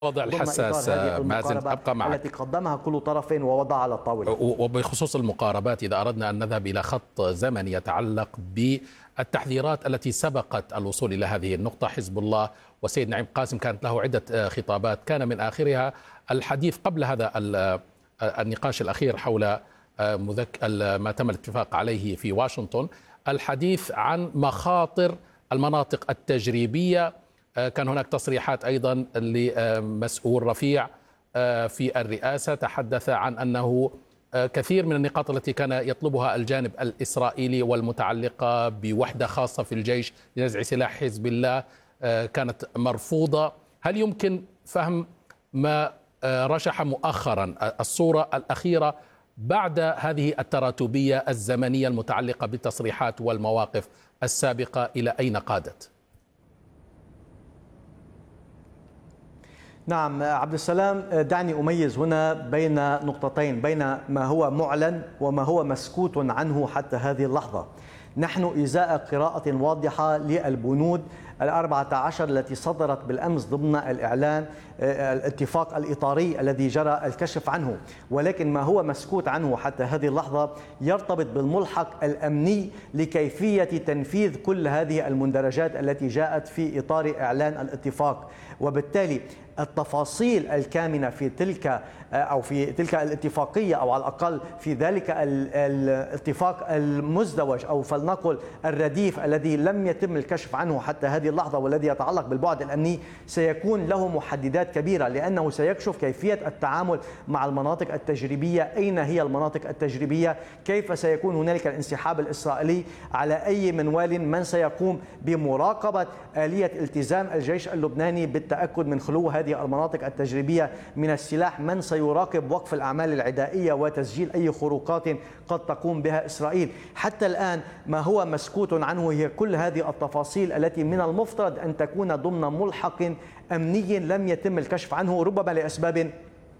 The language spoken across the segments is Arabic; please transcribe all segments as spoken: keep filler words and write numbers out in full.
وضع الحساس مازن أبقى معك التي قدمها كل طرف ووضع على الطاولة. وبخصوص المقاربات، إذا أردنا أن نذهب إلى خط زمني يتعلق بالتحذيرات التي سبقت الوصول إلى هذه النقطة، حزب الله وسيد نعيم قاسم كانت له عدة خطابات، كان من آخرها الحديث قبل هذا النقاش الأخير حول ما تم الاتفاق عليه في واشنطن، الحديث عن مخاطر المناطق التجريبية. كان هناك تصريحات أيضا لمسؤول رفيع في الرئاسة تحدث عن أنه كثير من النقاط التي كان يطلبها الجانب الإسرائيلي والمتعلقة بوحدة خاصة في الجيش لنزع سلاح حزب الله كانت مرفوضة. هل يمكن فهم ما رشح مؤخرا الصورة الأخيرة بعد هذه التراتبية الزمنية المتعلقة بالتصريحات والمواقف السابقة إلى أين قادت؟ نعم عبد السلام، دعني أميز هنا بين نقطتين، بين ما هو معلن وما هو مسكوت عنه حتى هذه اللحظة. نحن إزاء قراءة واضحة للبنود الأربعة عشر التي صدرت بالأمس ضمن الإعلان الاتفاق الإطاري الذي جرى الكشف عنه، ولكن ما هو مسكوت عنه حتى هذه اللحظة يرتبط بالملحق الأمني لكيفية تنفيذ كل هذه المندرجات التي جاءت في إطار إعلان الاتفاق. وبالتالي التفاصيل الكامنة في تلك أو في تلك الاتفاقية أو على الأقل في ذلك الاتفاق المزدوج أو فلنقل الرديف الذي لم يتم الكشف عنه حتى هذه اللحظة والذي يتعلق بالبعد الأمني سيكون له محددات كبيرة، لأنه سيكشف كيفية التعامل مع المناطق التجريبية، أين هي المناطق التجريبية، كيف سيكون هنالك الانسحاب الإسرائيلي، على أي منوال من سيقوم بمراقبة آلية التزام الجيش اللبناني بالتأكد من خلو هذه المناطق التجريبية من السلاح، من سيراقب وقف الأعمال العدائية وتسجيل أي خروقات قد تقوم بها إسرائيل. حتى الآن ما هو مسكوت عنه هي كل هذه التفاصيل التي من المفترض أن تكون ضمن ملحق أمني لم يتم الكشف عنه، ربما لأسباب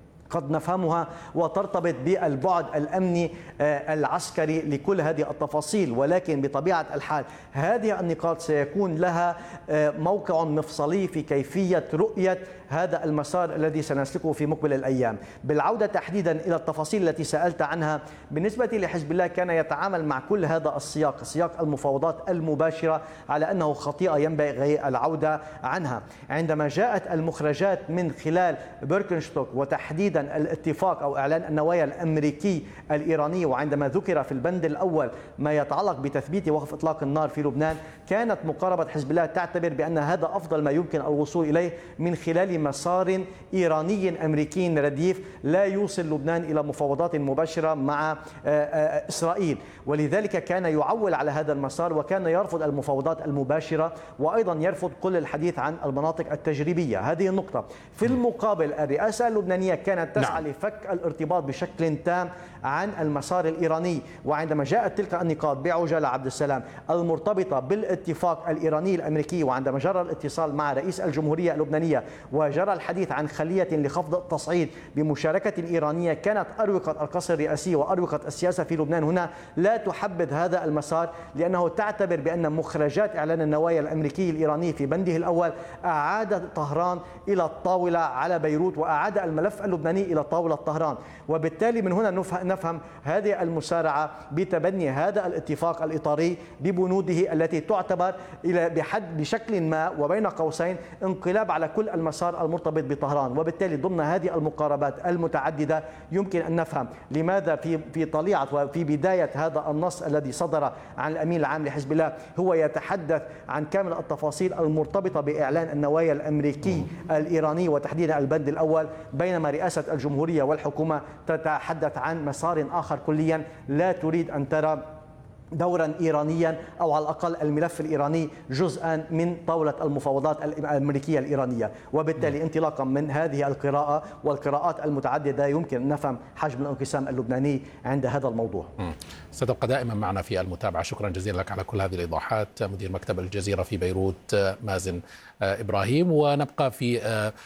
قد نفهمها وترتبط بالبعد الأمني العسكري لكل هذه التفاصيل. ولكن بطبيعة الحال هذه النقاط سيكون لها موقع مفصلي في كيفية رؤية هذا المسار الذي سنسلكه في مقبل الأيام. بالعودة تحديدا إلى التفاصيل التي سألت عنها، بالنسبة لحزب الله كان يتعامل مع كل هذا السياق، سياق المفاوضات المباشرة، على أنه خطيئة ينبغي العودة عنها. عندما جاءت المخرجات من خلال بيركنشتوك وتحديدا الاتفاق أو إعلان النوايا الأمريكي الإيراني، وعندما ذكر في البند الأول ما يتعلق بتثبيت وقف إطلاق النار في لبنان، كانت مقاربة حزب الله تعتبر بأن هذا أفضل ما يمكن الوصول إليه من خلال مسار إيراني أمريكي رديف لا يوصل لبنان إلى مفاوضات مباشرة مع إسرائيل. ولذلك كان يعول على هذا المسار وكان يرفض المفاوضات المباشرة، وأيضا يرفض كل الحديث عن المناطق التجريبية. هذه النقطة. في المقابل الرئاسة اللبنانية كانت تسعى نعم. لفك الارتباط بشكل تام عن المسار الإيراني. وعندما جاءت تلك النقاط بعجالة عبد السلام المرتبطة بالاتفاق الإيراني الأمريكي، وعندما جرى الاتصال مع رئيس الجمهورية اللبنانية وجرى الحديث عن خلية لخفض التصعيد بمشاركة إيرانية، كانت أروقة القصر الرئاسي وأروقة السياسة في لبنان هنا لا تحبذ هذا المسار، لأنه تعتبر بأن مخرجات إعلان النوايا الأمريكي الإيراني في بنده الأول أعاد طهران إلى الطاولة على بيروت وأعاد الملف اللبناني إلى طاولة طهران. وبالتالي من هنا نفهم هذه المسارعة بتبني هذا الاتفاق الإطاري ببنوده التي تعتبر إلى بحد بشكل ما وبين قوسين انقلاب على كل المسار المرتبط بطهران. وبالتالي ضمن هذه المقاربات المتعددة يمكن أن نفهم لماذا في في طليعة وفي بداية هذا النص الذي صدر عن الأمين العام لحزب الله هو يتحدث عن كامل التفاصيل المرتبطة بإعلان النوايا الأمريكي الإيراني وتحديدا البند الأول، بينما رئاسة الجمهورية والحكومة تتحدث عن مسار آخر كليا لا تريد أن ترى دورا إيرانيا أو على الأقل الملف الإيراني جزءا من طاولة المفاوضات الأمريكية الإيرانية. وبالتالي انطلاقا من هذه القراءة والقراءات المتعددة يمكن أن نفهم حجم الانقسام اللبناني عند هذا الموضوع. ستبقى دائما معنا في المتابعة. شكرا جزيلا لك على كل هذه الإيضاحات مدير مكتب الجزيرة في بيروت مازن إبراهيم. ونبقى في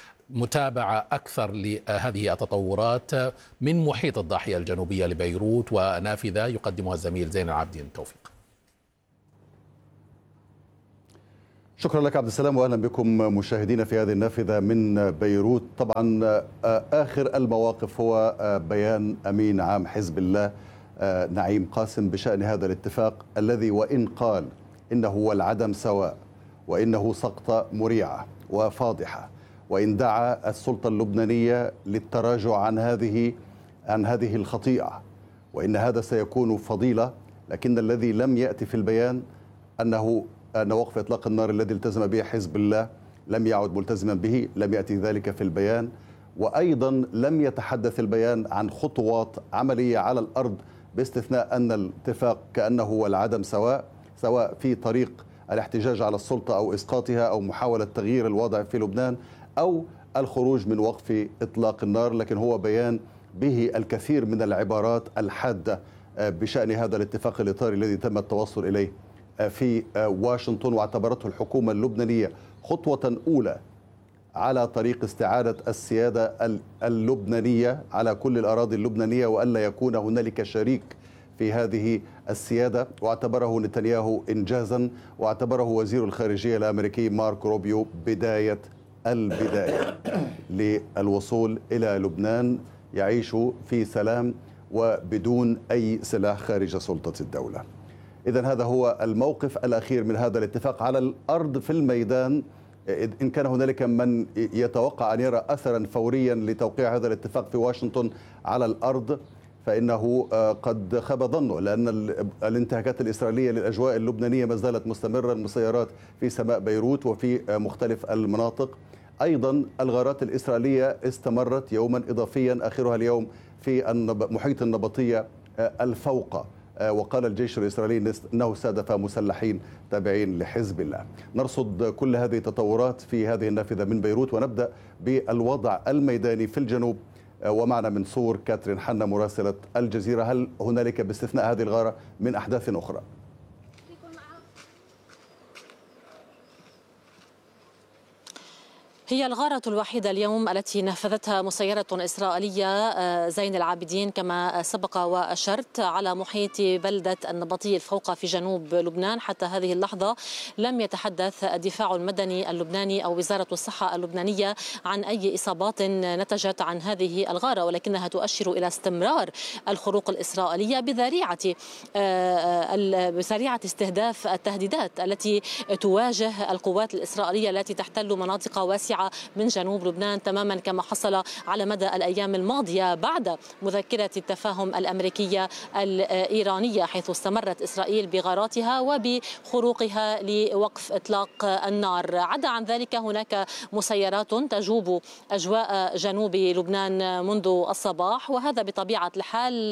متابعة أكثر لهذه التطورات من محيط الضاحية الجنوبية لبيروت ونافذة يقدمها الزميل زين العابدين. توفيق. شكرا لك عبد السلام، واهلا بكم مشاهدينا في هذه النافذه من بيروت. طبعا اخر المواقف هو بيان امين عام حزب الله نعيم قاسم بشان هذا الاتفاق الذي وان قال انه هو العدم سواء، وانه سقطه مريعه وفاضحه، وان دعا السلطه اللبنانيه للتراجع عن هذه عن هذه الخطيئه، وان هذا سيكون فضيله، لكن الذي لم ياتي في البيان انه أن وقف إطلاق النار الذي التزم به حزب الله لم يعد ملتزما به، لم يأتي ذلك في البيان. وأيضا لم يتحدث البيان عن خطوات عملية على الأرض، باستثناء أن الاتفاق كأنه هو العدم سواء، سواء في طريق الاحتجاج على السلطة أو إسقاطها أو محاولة تغيير الوضع في لبنان أو الخروج من وقف إطلاق النار. لكن هو بيان به الكثير من العبارات الحادة بشأن هذا الاتفاق الإطاري الذي تم التوصل إليه في واشنطن، واعتبرته الحكومة اللبنانية خطوة أولى على طريق استعادة السيادة اللبنانية على كل الأراضي اللبنانية، وألا يكون هنالك شريك في هذه السيادة. واعتبره نتنياهو إنجازا، واعتبره وزير الخارجية الأمريكي مارك روبيو بداية البداية للوصول إلى لبنان يعيش في سلام وبدون أي سلاح خارج سلطة الدولة. إذن هذا هو الموقف الأخير من هذا الاتفاق على الأرض. في الميدان إن كان هنالك من يتوقع أن يرى أثرا فوريا لتوقيع هذا الاتفاق في واشنطن على الأرض، فإنه قد خاب ظنه، لأن الانتهاكات الإسرائيلية للأجواء اللبنانية ما زالت مستمرة، المسيرات في سماء بيروت وفي مختلف المناطق. أيضا الغارات الإسرائيلية استمرت يوما إضافيا آخرها اليوم في محيط النبطية الفوقة، وقال الجيش الإسرائيلي أنه استهدف مسلحين تابعين لحزب الله. نرصد كل هذه التطورات في هذه النافذة من بيروت، ونبدأ بالوضع الميداني في الجنوب، ومعنا من صور كاترين حنا مراسلة الجزيرة. هل هنالك باستثناء هذه الغارة من أحداث أخرى؟ هي الغارة الوحيدة اليوم التي نفذتها مسيرة إسرائيلية زين العابدين كما سبق وأشرت على محيط بلدة النبطي الفوقة في جنوب لبنان. حتى هذه اللحظة لم يتحدث الدفاع المدني اللبناني أو وزارة الصحة اللبنانية عن أي إصابات نتجت عن هذه الغارة، ولكنها تؤشر إلى استمرار الخروق الإسرائيلية بذريعة بذريعة استهداف التهديدات التي تواجه القوات الإسرائيلية التي تحتل مناطق واسعة من جنوب لبنان، تماما كما حصل على مدى الأيام الماضية بعد مذكرة التفاهم الأمريكية الإيرانية، حيث استمرت إسرائيل بغاراتها وبخروقها لوقف إطلاق النار. عدا عن ذلك هناك مسيرات تجوب أجواء جنوب لبنان منذ الصباح، وهذا بطبيعة الحال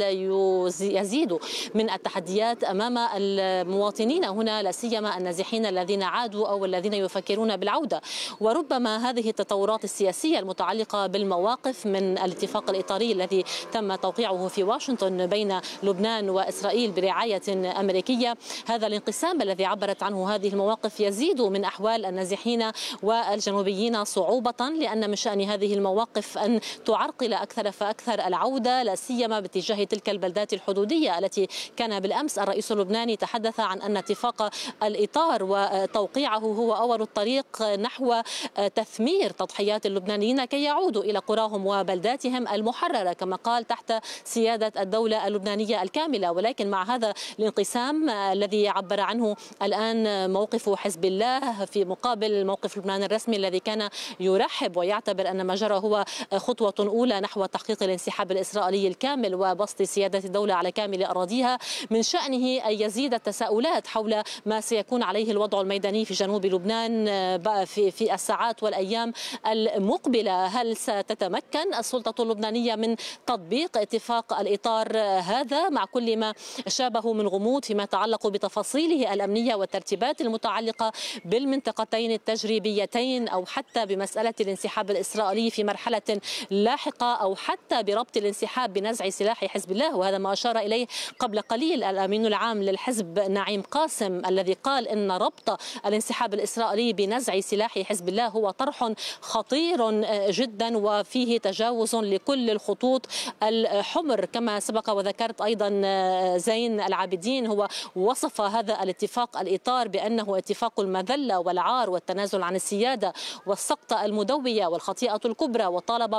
يزيد من التحديات أمام المواطنين هنا، لا سيما النازحين الذين عادوا أو الذين يفكرون بالعودة. وربما هذه التطورات السياسية المتعلقة بالمواقف من الاتفاق الإطاري الذي تم توقيعه في واشنطن بين لبنان وإسرائيل برعاية أمريكية، هذا الانقسام الذي عبرت عنه هذه المواقف يزيد من أحوال النازحين والجنوبيين صعوبة، لأن من شأن هذه المواقف أن تعرقل أكثر فأكثر العودة، لا سيما باتجاه تلك البلدات الحدودية التي كان بالأمس الرئيس اللبناني تحدث عن أن اتفاق الإطار وتوقيعه هو أول الطريق نحو تثمير تضحيات اللبنانيين كي يعودوا إلى قراهم وبلداتهم المحررة كما قال تحت سيادة الدولة اللبنانية الكاملة. ولكن مع هذا الانقسام الذي عبر عنه الآن موقف حزب الله في مقابل موقف لبنان الرسمي الذي كان يرحب ويعتبر أن ما جرى هو خطوة أولى نحو تحقيق الانسحاب الإسرائيلي الكامل وبسط سيادة الدولة على كامل أراضيها، من شأنه أن يزيد التساؤلات حول ما سيكون عليه الوضع الميداني في جنوب لبنان في في الساعات والأيام المقبلة. هل ستتمكن السلطة اللبنانية من تطبيق اتفاق الإطار هذا مع كل ما شابه من غموض فيما يتعلق بتفاصيله الأمنية والترتيبات المتعلقة بالمنطقتين التجريبيتين، أو حتى بمسألة الانسحاب الإسرائيلي في مرحلة لاحقة، أو حتى بربط الانسحاب بنزع سلاح حزب الله؟ وهذا ما أشار إليه قبل قليل الأمين العام للحزب نعيم قاسم الذي قال إن ربط الانسحاب الإسرائيلي بنزع سلاح حزب الله هو طرح تصريح خطير جدا وفيه تجاوز لكل الخطوط الحمر. كما سبق وذكرت أيضا زين العابدين، هو وصف هذا الاتفاق الإطار بأنه اتفاق المذلة والعار والتنازل عن السيادة والسقطة المدوية والخطيئة الكبرى، وطالب